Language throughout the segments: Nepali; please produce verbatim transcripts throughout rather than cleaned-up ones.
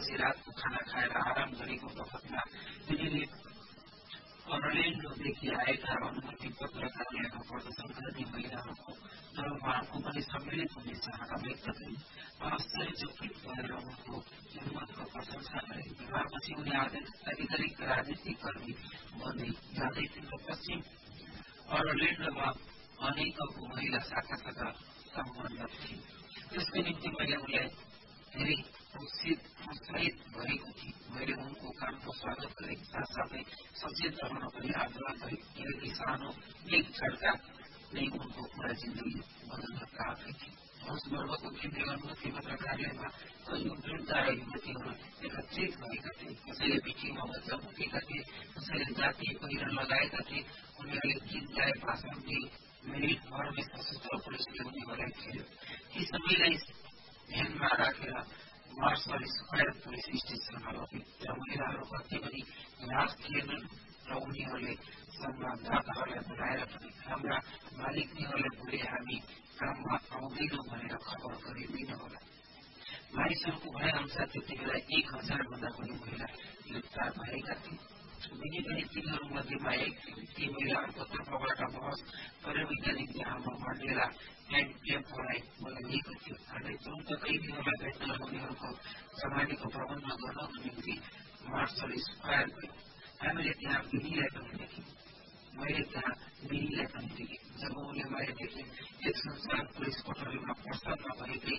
बसी रातको खाना खाएर आराम गरेको बखतमा तिनीले अर्ल्यान्डोदेखि आएका अनुमति पत्र कार्यालयमा प्रदर्शन गर्ने महिलाहरूको दरबारको पनि सम्मिलित हुने चाहना व्यक्त गरी आश्चर्यचकित भएर उनको हिम्मतको प्रशंसा गरे। विवाहपछि उनी आधिकारिक राजनीतिक कर्मी बन्दै जाँदै थिए। पश्चिम अर्ल्यान्डोमा अनेकौं महिला शाखासँग सम्बन्ध थिए। त्यसको निम्ति मैले उनलाई धेरै प्रोत्साहित गरेको थिएँ। मैले उनको कामको स्वागत गरेँ, साथसाथै सचेत रहन पनि आग्रह गरेँ, किनकि सानो एक झट्का नै उनको पूरा जिन्दगी बदल्न काफी थियो। हौस वर्गको केन्द्रीय अनुमति पत्र कार्यालयमा कयौं वृद्ध र युवतीहरू एकत्रित भएका थिए। कसैले पिठीमा बच्चा बोकेका थिए, कसैले जातीय पहिरन लगाएका थिए। उनीहरूले गीत गाए, भाषण दिए। मेरिट भरमै सशस्त्र पुलिसले उनीहरूलाई घेर्यो। ती सबैलाई ध्यानमा राखेर मार्शल स्क्वायर पुलिस स्टेशनमा लग्यो र महिलाहरू कति पनि लास थिएनन् र उनीहरूले संवाददाताहरूलाई बोलाएर पनि हाम्रा मालिकनीहरूलाई भोलि हामी काममा आउँदैनौँ भनेर खबर गरिदिन होला। मानिसहरूको भनाइ अनुसार त्यति बेला एक हजार भन्दा बढी महिला गिरफ्तार भएका थिए। विनी पनि तिनीहरू मध्येमा एक थिए। ती महिलाहरूको तर्फबाट बहस मनोवैज्ञानिक जहाँमा मण्डेला एन्ड टेम्पोलाई बोलाइएको थियो। हामीले तुरन्त कैदीहरूलाई भेट्न र उनीहरूको जमानीको प्रबन्ध गर्नको निम्ति मार्शल स्क्वायर गयौँ। हामीले त्यहाँ विनीलाई पनि देख्यौँ। मैले त्यहाँ विनीलाई पनि देखेँ। जब उनले मैले देखेँ एक संसार पुलिस कोठरीमा प्रसन्न भएकै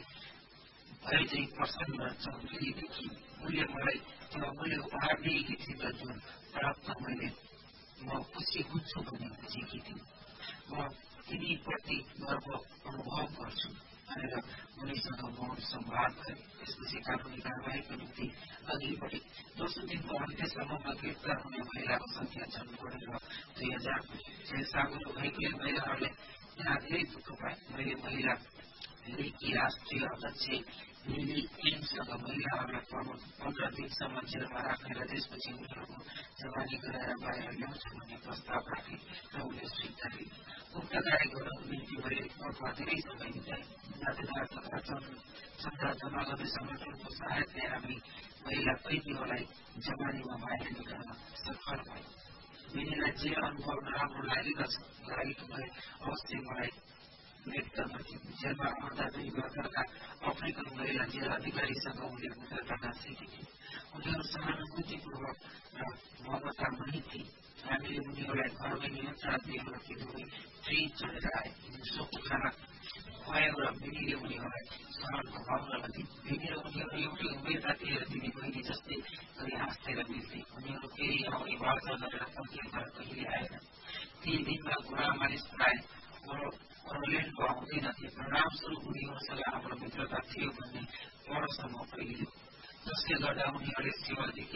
भए चाहिँ प्रसन्न चौधरी देखि उनले मलाई त्यो अमूल्य उपहार दिएकी थिइन् र जुन प्राप्त मैले म खुसी हुन्छु भन्ने बुझेकी थिएँ। म तिनीप्रति गर्व अनुभव गर्छु भनेर उनीसँग मौन संवाद गरे। त्यसपछि कानूनी कारवाहीको निम्ति अघि बढे। दोस्रो दिनको अन्त्यसम्ममा गिरफ्तार हुने महिलाको संख्या झन् बढेर दुई हजार पुग्यो। सागुलो भएकोले महिलाहरूले यहाँ धेरै दुःख पाए। मैले महिला लिगकी राष्ट्रिय अध्यक्ष लिली किङसँग महिलाहरूलाई पन्ध्र दिनसम्म जेलमा राख्ने र त्यसपछि उनीहरूको जवानी गराएर बाहिर ल्याउँछ भन्ने प्रस्ताव राखे र उनले स्वीकार गरे। उक्त कार्य गर्नको निम्ति मैले कोर्टमा धेरै समय बिताएँ। नातेदार तथा चन्दा जम्मा गर्ने संगठनको सहायताले हामी महिला कैदीहरूलाई जवानीमा बाहिर निकाल्न सफल भयौँ। विनीलाई जेल अनुभव नराम्रो लागेको भए अवश्य मलाई व्यक्त गर्थ्यो। जेलमा रहँदा दुई वर्गका अफ्रिकन महिला जेल अधिकारीसँग उनले मित्रता गाँसेकी थिए। उनीहरू सहानुभूतिपूर्वक र ममतामयी थिए। हामीले उनीहरूलाई घरमै नियन्त्रण दियौँ र ती दुवै ट्रेन चढेर आए। दिउँसोको खाना खुवायौँ र विनीले उनीहरूलाई सहरको भावना लगे। विनी र उनीहरू एउटै उमेरका थिए र दिदी बहिनी जस्तै गरी हाँस्थे र मिल्थे। उनीहरू फेरि आउने वार्ता गरेर फर्किए तर कहिले आएनन्। ती दिनमा घोडा मानिस प्राय अर्ल्यान्डो आउँदैनथे। परिणामस्वरूप उनीहरूसँग हाम्रो मित्रता थियो भन्ने परसम्म फैलियो, जसले गर्दा उनीहरूले सेवादेखि